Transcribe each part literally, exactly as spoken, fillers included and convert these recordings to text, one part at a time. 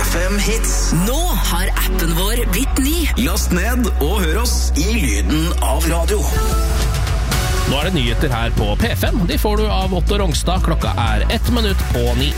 F M Hits. Nå har appen vår blitt ny. Last ned og hør oss i lyden av radio. Nå er det nyheter her på P fem. De får du av Otto Rongstad. Klokka er ett minutt på ni.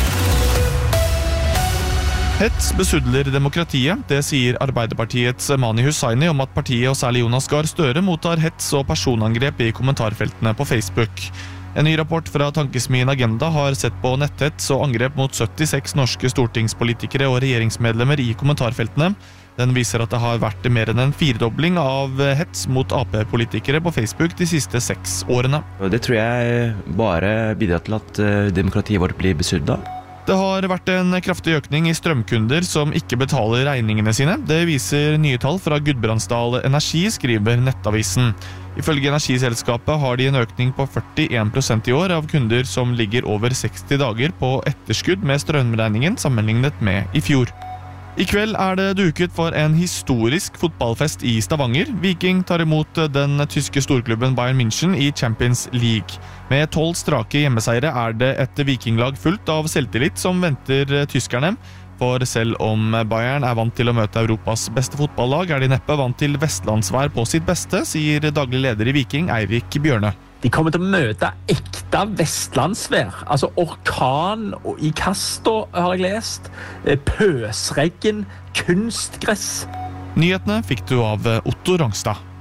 Hets besudler demokratiet. Det sier Arbeiderpartiets Mani Hussaini om at partiet og særlig Jonas Gahr Støre mottar hets og personangrep i kommentarfeltene på Facebook. En ny rapport fra tankesmien Agenda har sett på netthets og angrep mot syttiseks norske stortingspolitikere og regjeringsmedlemmer i kommentarfeltene. Den viser at det har vært mer enn en firedobling av hets mot A P-politikere på Facebook de siste seks årene. Det tror jeg bare bidrar til at demokratiet vårt blir besudlet. Det har vært en kraftig økning i strømkunder som ikke betaler regningene sine. Det viser nye tall fra Gudbrandsdal Energi, skriver Nettavisen. Ifølge energiselskapet har de en økning på førtien prosent i år av kunder som ligger over seksti dager på etterskudd med strømregningen sammenlignet med i fjor. I kveld er det duket for en historisk fotballfest i Stavanger. Viking tar imot den tyske storklubben Bayern München i Champions League. Med tolv strake hjemmeseiere er det et vikinglag fullt av selvtillit som venter tyskerne. For selv om Bayern er vant til å møte Europas beste fotballag, er de neppe vant til vestlandsvær på sitt beste, sier daglig leder i Viking, Eirik Bjørne. De kommer til å møte ekte vestlandsvær, altså orkan i Kasto har jeg lest, pøsregn, kunstgress. Nyhetene fikk du av Otto Rongstad.